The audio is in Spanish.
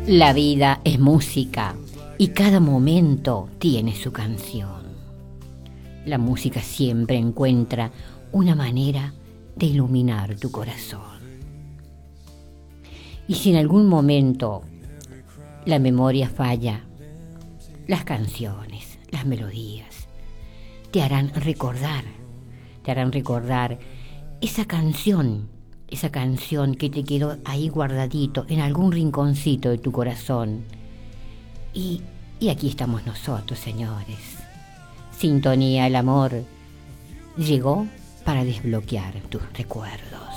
La vida es música y cada momento tiene su canción. La música siempre encuentra una manera de iluminar tu corazón. Y si en algún momento la memoria falla, las canciones, las melodías, te harán recordar esa canción que te quedó ahí guardadito en algún rinconcito de tu corazón. Y aquí estamos nosotros, señores. Sintonía, el amor llegó para desbloquear tus recuerdos.